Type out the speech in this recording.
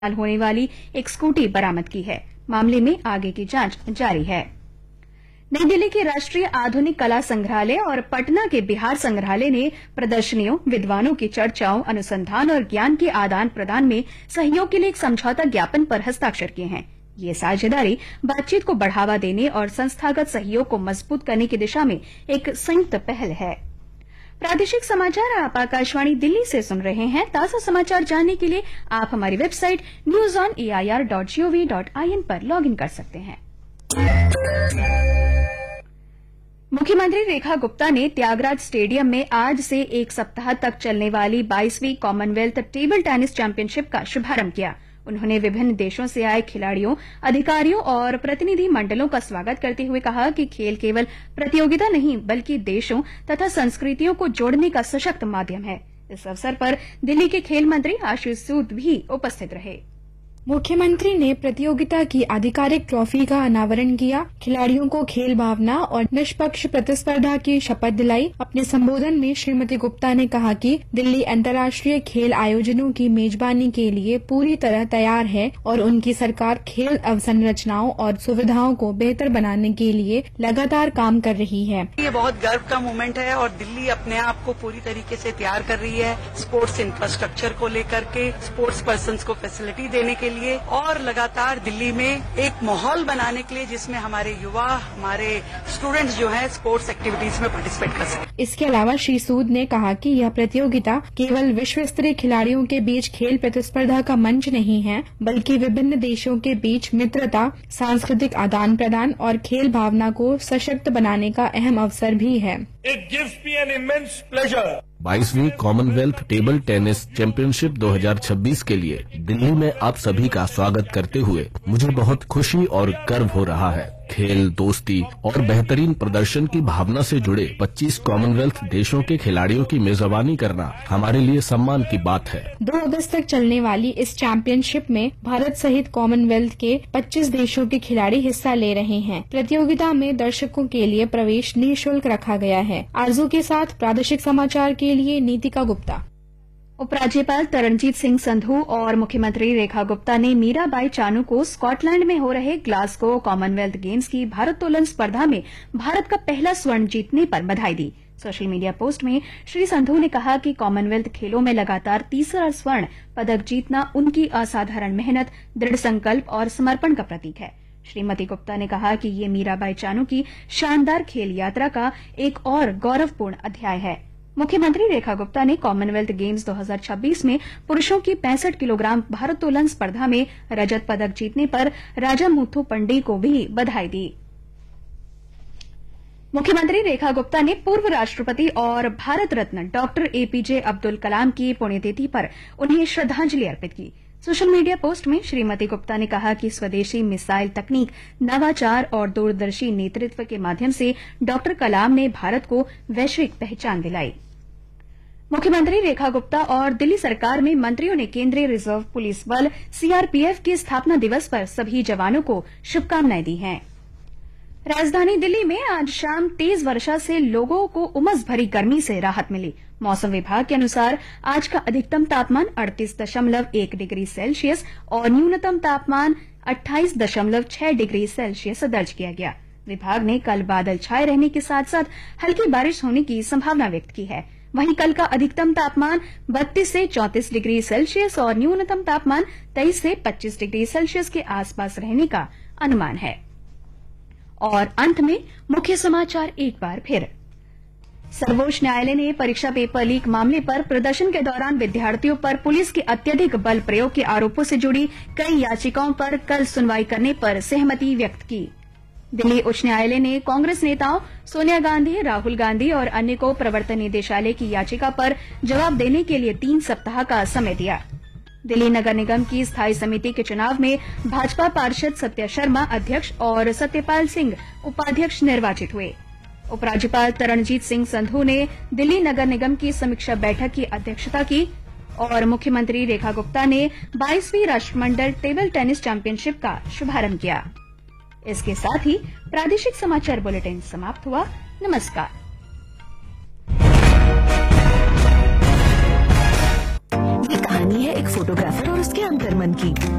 इस्तेमाल होने वाली एक स्कूटी बरामद की है। मामले में आगे की जांच जारी है। नई दिल्ली के राष्ट्रीय आधुनिक कला संग्रहालय और पटना के बिहार संग्रहालय ने प्रदर्शनियों, विद्वानों की चर्चाओं, अनुसंधान और ज्ञान के आदान प्रदान में सहयोग के लिए एक समझौता ज्ञापन पर हस्ताक्षर किए हैं। ये साझेदारी बातचीत को बढ़ावा देने और संस्थागत सहयोग को मजबूत करने की दिशा में एक संयुक्त पहल है। प्रादेशिक समाचार आप आकाशवाणी दिल्ली से सुन रहे हैं। ताजा समाचार जानने के लिए आप हमारी वेबसाइट newsonair.gov.in पर लॉगिन कर सकते हैं। मुख्यमंत्री रेखा गुप्ता ने त्यागराज स्टेडियम में आज से एक सप्ताह तक चलने वाली 22वीं कॉमनवेल्थ टेबल टेनिस चैंपियनशिप का शुभारंभ किया। उन्होंने विभिन्न देशों से आए खिलाड़ियों, अधिकारियों और प्रतिनिधि मंडलों का स्वागत करते हुए कहा कि खेल केवल प्रतियोगिता नहीं बल्कि देशों तथा संस्कृतियों को जोड़ने का सशक्त माध्यम है। इस अवसर पर दिल्ली के खेल मंत्री आशीष सूद भी उपस्थित रहे। मुख्यमंत्री ने प्रतियोगिता की आधिकारिक ट्रॉफी का अनावरण किया, खिलाड़ियों को खेल भावना और निष्पक्ष प्रतिस्पर्धा की शपथ दिलाई। अपने संबोधन में श्रीमती गुप्ता ने कहा कि दिल्ली अंतर्राष्ट्रीय खेल आयोजनों की मेजबानी के लिए पूरी तरह तैयार है और उनकी सरकार खेल अवसंरचनाओं और सुविधाओं को बेहतर बनाने के लिए लगातार काम कर रही है। ये बहुत गर्व का मोमेंट है और दिल्ली अपने आप को पूरी तरीके से तैयार कर रही है स्पोर्ट्स इंफ्रास्ट्रक्चर को लेकर के, स्पोर्ट्स पर्सन को फैसिलिटी देने के लिए और लगातार दिल्ली में एक माहौल बनाने के लिए जिसमें हमारे युवा, हमारे स्टूडेंट्स जो हैं स्पोर्ट्स एक्टिविटीज में पार्टिसिपेट कर सकें। इसके अलावा श्री सूद ने कहा कि यह प्रतियोगिता केवल विश्व स्तरीय खिलाड़ियों के बीच खेल प्रतिस्पर्धा का मंच नहीं है बल्कि विभिन्न देशों के बीच मित्रता, सांस्कृतिक आदान प्रदान और खेल भावना को सशक्त बनाने का अहम अवसर भी है। It gives me an immense pleasure 22वीं Commonwealth table tennis championship 2026 के लिए दिल्ली में आप सभी का स्वागत करते हुए मुझे बहुत खुशी और गर्व हो रहा है। खेल, दोस्ती और बेहतरीन प्रदर्शन की भावना से जुड़े 25 कॉमनवेल्थ देशों के खिलाड़ियों की मेजबानी करना हमारे लिए सम्मान की बात है। 2 अगस्त तक चलने वाली इस चैंपियनशिप में भारत सहित कॉमनवेल्थ के 25 देशों के खिलाड़ी हिस्सा ले रहे हैं। प्रतियोगिता में दर्शकों के लिए प्रवेश निःशुल्क रखा गया है। आरजू के साथ प्रादेशिक समाचार के लिए नीतिका गुप्ता। उपराज्यपाल तरनजीत सिंह संधू और मुख्यमंत्री रेखा गुप्ता ने मीराबाई चानू को स्कॉटलैंड में हो रहे ग्लासगो कॉमनवेल्थ गेम्स की भारोत्तोलन स्पर्धा में भारत का पहला स्वर्ण जीतने पर बधाई दी। सोशल मीडिया पोस्ट में श्री संधू ने कहा कि कॉमनवेल्थ खेलों में लगातार तीसरा स्वर्ण पदक जीतना उनकी असाधारण मेहनत, दृढ़ संकल्प और समर्पण का प्रतीक है। श्रीमती गुप्ता ने कहा कि ये मीराबाई चानू की शानदार खेल यात्रा का एक और गौरवपूर्ण अध्याय है। मुख्यमंत्री रेखा गुप्ता ने कॉमनवेल्थ गेम्स 2026 में पुरुषों की 65 किलोग्राम भारोत्तोलन स्पर्धा में रजत पदक जीतने पर राजा मुथु पंडी को भी बधाई दी। मुख्यमंत्री रेखा गुप्ता ने पूर्व राष्ट्रपति और भारत रत्न डॉक्टर एपीजे अब्दुल कलाम की पुण्यतिथि पर उन्हें श्रद्धांजलि अर्पित की। सोशल मीडिया पोस्ट में श्रीमती गुप्ता ने कहा कि स्वदेशी मिसाइल तकनीक, नवाचार और दूरदर्शी नेतृत्व के माध्यम से डॉक्टर कलाम ने भारत को वैश्विक पहचान दिलाई। मुख्यमंत्री रेखा गुप्ता और दिल्ली सरकार में मंत्रियों ने केंद्रीय रिजर्व पुलिस बल सीआरपीएफ के स्थापना दिवस पर सभी जवानों को शुभकामनाएं दी हैं। राजधानी दिल्ली में आज शाम तेज वर्षा से लोगों को उमस भरी गर्मी से राहत मिली। मौसम विभाग के अनुसार आज का अधिकतम तापमान 38.1 डिग्री सेल्सियस और न्यूनतम तापमान 28.6 डिग्री सेल्सियस दर्ज किया गया। विभाग ने कल बादल छाए रहने के साथ साथ हल्की बारिश होने की संभावना व्यक्त की है। वहीं कल का अधिकतम तापमान 32 से 34 डिग्री सेल्सियस और न्यूनतम तापमान 23 से 25 डिग्री सेल्सियस के आसपास रहने का अनुमान है। और अंत में मुख्य समाचार एक बार फिर। सर्वोच्च न्यायालय ने परीक्षा पेपर लीक मामले पर प्रदर्शन के दौरान विद्यार्थियों पर पुलिस के अत्यधिक बल प्रयोग के आरोपों से जुड़ी कई याचिकाओं पर कल सुनवाई करने पर सहमति व्यक्त की। दिल्ली उच्च न्यायालय ने कांग्रेस नेताओं सोनिया गांधी, राहुल गांधी और अन्य को प्रवर्तन निदेशालय की याचिका पर जवाब देने के लिए 3 सप्ताह का समय दिया। दिल्ली नगर निगम की स्थायी समिति के चुनाव में भाजपा पार्षद सत्या शर्मा अध्यक्ष और सत्यपाल सिंह उपाध्यक्ष निर्वाचित हुए। उपराज्यपाल तरनजीत सिंह संधू ने दिल्ली नगर निगम की समीक्षा बैठक की अध्यक्षता की और मुख्यमंत्री रेखा गुप्ता ने 22वीं राष्ट्रमंडल टेबल टेनिस चैंपियनशिप का शुभारंभ किया। इसके साथ ही प्रादेशिक समाचार बुलेटिन समाप्त हुआ। नमस्कार। ये कहानी है एक फोटोग्राफर और उसके अंतर्मन की।